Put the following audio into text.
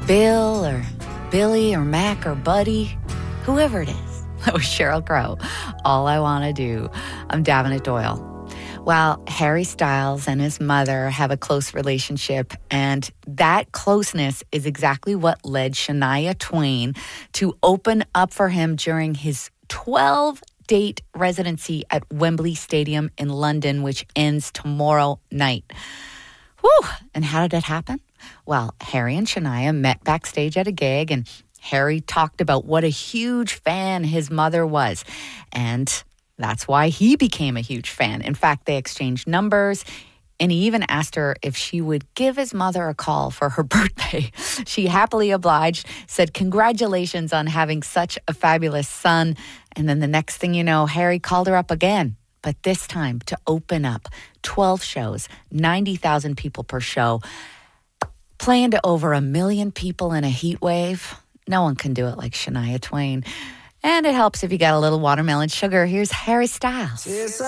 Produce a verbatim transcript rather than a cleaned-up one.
Bill or Billy or Mac or Buddy, whoever it is. That was Sheryl Crow. All I Want to Do. I'm Davenant Doyle. Well, Harry Styles and his mother have a close relationship, and that closeness is exactly what led Shania Twain to open up for him during his twelve-date residency at Wembley Stadium in London, which ends tomorrow night. Whew! And how did it happen? Well, Harry and Shania met backstage at a gig, and Harry talked about what a huge fan his mother was, and that's why he became a huge fan. In fact, they exchanged numbers, and he even asked her if she would give his mother a call for her birthday. She happily obliged, said congratulations on having such a fabulous son. And then the next thing you know, Harry called her up again, but this time to open up twelve shows, ninety thousand people per show, playing to over a million people in a heat wave. No one can do it like Shania Twain. And it helps if you got a little watermelon sugar. Here's Harry Styles.